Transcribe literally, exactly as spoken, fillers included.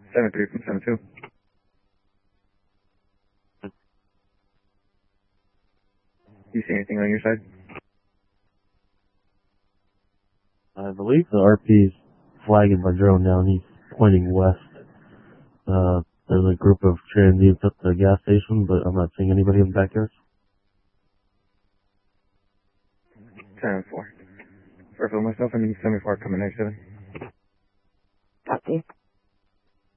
seven three from seven two. Do you see anything on your side? I believe the R P's flagging my drone now, and he's pointing west. Uh, there's a group of transients at the gas station, but I'm not seeing anybody in the backyard. seven four. For myself, I need seven four coming next seven. Copy.